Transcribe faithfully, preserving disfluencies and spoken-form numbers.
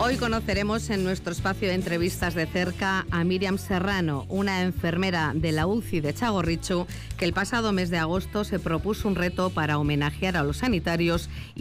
Hoy conoceremos en nuestro espacio de entrevistas de cerca a Míriam Serrano, una enfermera de la U C I de Txagorritxu, que el pasado mes de agosto se propuso un reto para homenajear a los sanitarios